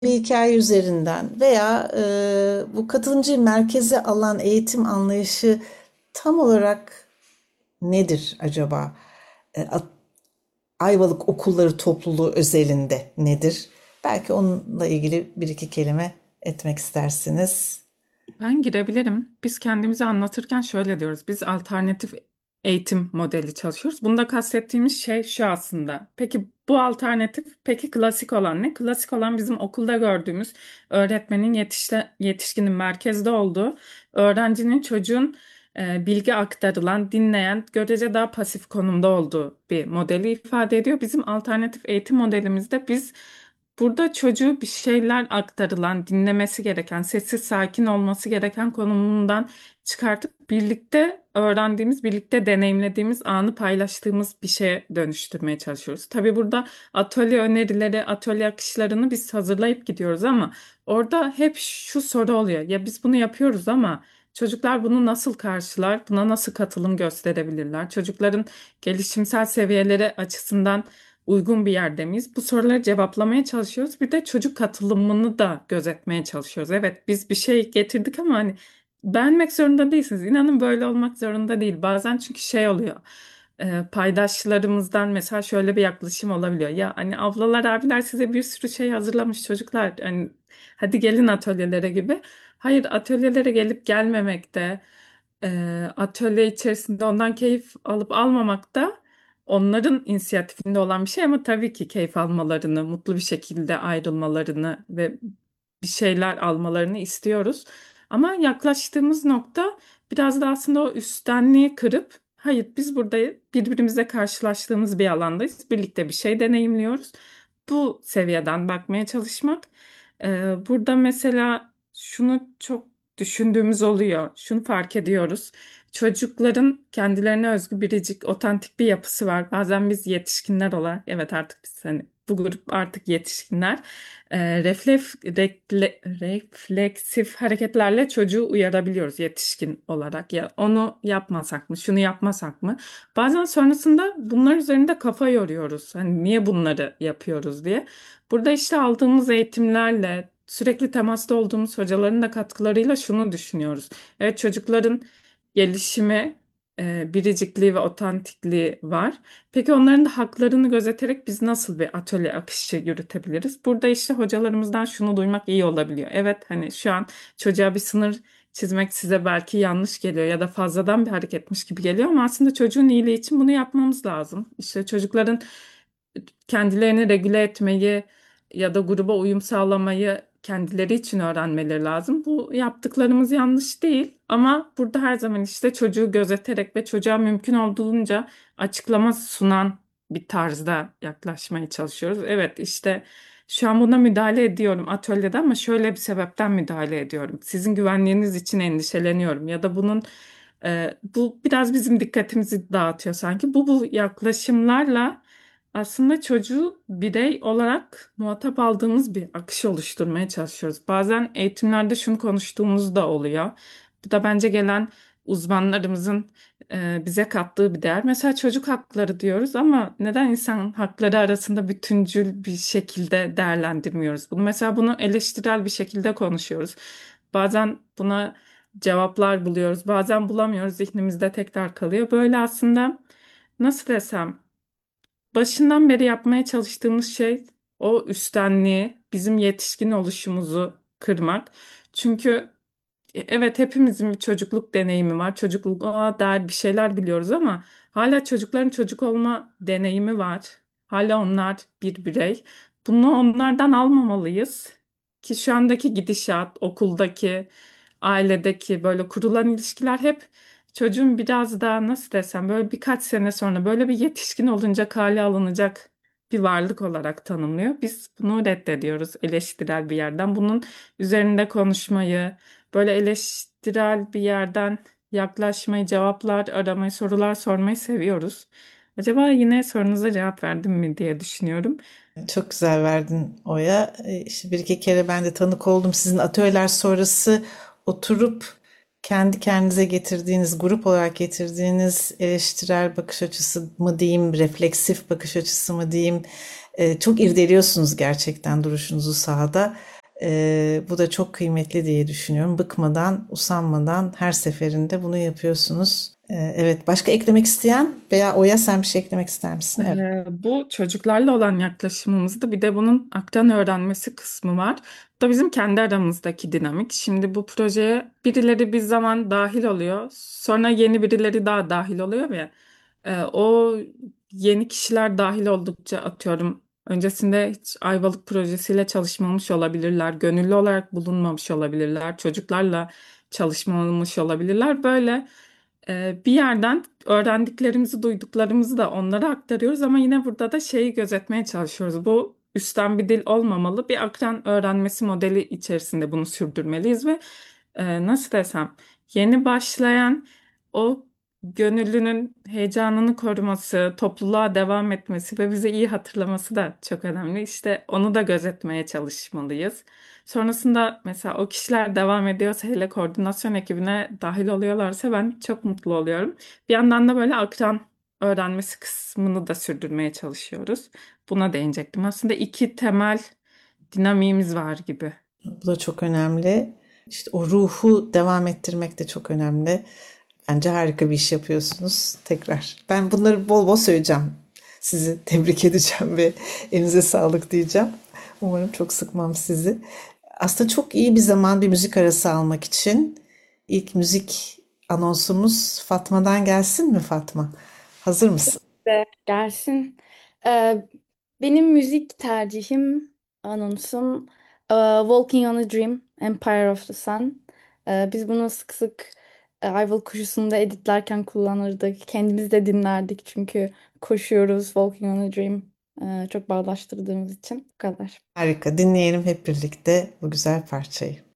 bir hikaye üzerinden veya bu katılımcıyı merkeze alan eğitim anlayışı tam olarak nedir acaba? E, Ayvalık Okulları Topluluğu özelinde nedir? Belki onunla ilgili bir iki kelime etmek istersiniz. Ben girebilirim. Biz kendimizi anlatırken şöyle diyoruz. Biz alternatif eğitim modeli çalışıyoruz. Bunda kastettiğimiz şey şu aslında. Peki bu alternatif, peki klasik olan ne? Klasik olan bizim okulda gördüğümüz öğretmenin yetişkinin merkezde olduğu, öğrencinin, çocuğun bilgi aktarılan, dinleyen, görece daha pasif konumda olduğu bir modeli ifade ediyor. Bizim alternatif eğitim modelimizde biz burada çocuğu bir şeyler aktarılan, dinlemesi gereken, sessiz sakin olması gereken konumundan çıkartıp birlikte öğrendiğimiz, birlikte deneyimlediğimiz anı paylaştığımız bir şeye dönüştürmeye çalışıyoruz. Tabii burada atölye önerileri, atölye akışlarını biz hazırlayıp gidiyoruz ama orada hep şu soru oluyor. Ya biz bunu yapıyoruz ama çocuklar bunu nasıl karşılar, buna nasıl katılım gösterebilirler? Çocukların gelişimsel seviyeleri açısından uygun bir yerde miyiz? Bu soruları cevaplamaya çalışıyoruz. Bir de çocuk katılımını da gözetmeye çalışıyoruz. Evet, biz bir şey getirdik ama hani beğenmek zorunda değilsiniz. İnanın böyle olmak zorunda değil. Bazen çünkü şey oluyor. Paydaşlarımızdan mesela şöyle bir yaklaşım olabiliyor. Ya hani ablalar, abiler size bir sürü şey hazırlamış çocuklar. Hani hadi gelin atölyelere gibi. Hayır, atölyelere gelip gelmemekte, atölye içerisinde ondan keyif alıp almamakta onların inisiyatifinde olan bir şey ama tabii ki keyif almalarını, mutlu bir şekilde ayrılmalarını ve bir şeyler almalarını istiyoruz. Ama yaklaştığımız nokta biraz da aslında o üsttenliği kırıp, hayır biz burada birbirimizle karşılaştığımız bir alandayız. Birlikte bir şey deneyimliyoruz. Bu seviyeden bakmaya çalışmak. Burada mesela şunu çok düşündüğümüz oluyor. Şunu fark ediyoruz. Çocukların kendilerine özgü biricik, otantik bir yapısı var. Bazen biz yetişkinler olarak, evet artık biz hani bu grup artık yetişkinler, refleksif hareketlerle çocuğu uyarabiliyoruz yetişkin olarak. Ya onu yapmasak mı, şunu yapmasak mı? Bazen sonrasında bunlar üzerinde kafa yoruyoruz. Hani niye bunları yapıyoruz diye. Burada işte aldığımız eğitimlerle, sürekli temasta olduğumuz hocaların da katkılarıyla şunu düşünüyoruz. Evet, çocukların gelişimi, biricikliği ve otantikliği var. Peki onların da haklarını gözeterek biz nasıl bir atölye akışı yürütebiliriz? Burada işte hocalarımızdan şunu duymak iyi olabiliyor. Evet, hani şu an çocuğa bir sınır çizmek size belki yanlış geliyor ya da fazladan bir hareketmiş gibi geliyor ama aslında çocuğun iyiliği için bunu yapmamız lazım. İşte çocukların kendilerini regüle etmeyi ya da gruba uyum sağlamayı kendileri için öğrenmeleri lazım. Bu yaptıklarımız yanlış değil ama burada her zaman işte çocuğu gözeterek ve çocuğa mümkün olduğunca açıklama sunan bir tarzda yaklaşmaya çalışıyoruz. Evet, işte şu an buna müdahale ediyorum atölyede ama şöyle bir sebepten müdahale ediyorum. Sizin güvenliğiniz için endişeleniyorum ya da bu biraz bizim dikkatimizi dağıtıyor sanki. Bu yaklaşımlarla aslında çocuğu birey olarak muhatap aldığımız bir akış oluşturmaya çalışıyoruz. Bazen eğitimlerde şunu konuştuğumuz da oluyor. Bu da bence gelen uzmanlarımızın bize kattığı bir değer. Mesela çocuk hakları diyoruz ama neden insan hakları arasında bütüncül bir şekilde değerlendirmiyoruz bunu? Mesela bunu eleştirel bir şekilde konuşuyoruz. Bazen buna cevaplar buluyoruz, bazen bulamıyoruz, zihnimizde tekrar kalıyor. Böyle aslında nasıl desem, başından beri yapmaya çalıştığımız şey o üsttenliği, bizim yetişkin oluşumuzu kırmak. Çünkü evet, hepimizin bir çocukluk deneyimi var. Çocukluğa dair bir şeyler biliyoruz ama hala çocukların çocuk olma deneyimi var. Hala onlar bir birey. Bunu onlardan almamalıyız. Ki şu andaki gidişat, okuldaki, ailedeki böyle kurulan ilişkiler hep çocuğun biraz daha nasıl desem böyle birkaç sene sonra böyle bir yetişkin olunca kale alınacak bir varlık olarak tanımlıyor. Biz bunu reddediyoruz eleştirel bir yerden. Bunun üzerinde konuşmayı, böyle eleştirel bir yerden yaklaşmayı, cevaplar aramayı, sorular sormayı seviyoruz. Acaba yine sorunuza cevap verdim mi diye düşünüyorum. Çok güzel verdin Oya. İşte bir iki kere ben de tanık oldum. Sizin atölyeler sonrası oturup kendi kendinize getirdiğiniz, grup olarak getirdiğiniz eleştirel bakış açısı mı diyeyim, refleksif bakış açısı mı diyeyim, çok irdeliyorsunuz gerçekten duruşunuzu sahada. Bu da çok kıymetli diye düşünüyorum. Bıkmadan, usanmadan her seferinde bunu yapıyorsunuz. Evet, başka eklemek isteyen veya Oya sen bir şey eklemek ister misin? Evet. Bu çocuklarla olan yaklaşımımızda bir de bunun akran öğrenmesi kısmı var. Bu da bizim kendi aramızdaki dinamik. Şimdi bu projeye birileri bir zaman dahil oluyor. Sonra yeni birileri daha dahil oluyor ve o yeni kişiler dahil oldukça atıyorum. Öncesinde hiç Ayvalık projesiyle çalışmamış olabilirler. Gönüllü olarak bulunmamış olabilirler. Çocuklarla çalışmamış olabilirler. Böyle bir yerden öğrendiklerimizi, duyduklarımızı da onlara aktarıyoruz ama yine burada da şeyi gözetmeye çalışıyoruz. Bu üstten bir dil olmamalı. Bir akran öğrenmesi modeli içerisinde bunu sürdürmeliyiz ve nasıl desem yeni başlayan o gönüllünün heyecanını koruması, topluluğa devam etmesi ve bize iyi hatırlaması da çok önemli. İşte onu da gözetmeye çalışmalıyız. Sonrasında mesela o kişiler devam ediyorsa hele koordinasyon ekibine dahil oluyorlarsa ben çok mutlu oluyorum. Bir yandan da böyle akran öğrenmesi kısmını da sürdürmeye çalışıyoruz. Buna değinecektim. Aslında iki temel dinamiğimiz var gibi. Bu da çok önemli. İşte o ruhu devam ettirmek de çok önemli. Bence harika bir iş yapıyorsunuz. Tekrar. Ben bunları bol bol söyleyeceğim. Sizi tebrik edeceğim ve elinize sağlık diyeceğim. Umarım çok sıkmam sizi. Aslında çok iyi bir zaman bir müzik arası almak için. İlk müzik anonsumuz Fatma'dan gelsin mi Fatma? Hazır mısın? De gelsin. Ee, Benim müzik tercihim, anonsum Walking on a Dream, Empire of the Sun. Biz bunu sık sık Ayvalık koşusunda editlerken kullanırdık. Kendimiz de dinlerdik çünkü koşuyoruz Walking on a Dream. Çok bağdaştırdığımız için. Bu kadar. Harika. Dinleyelim hep birlikte bu güzel parçayı.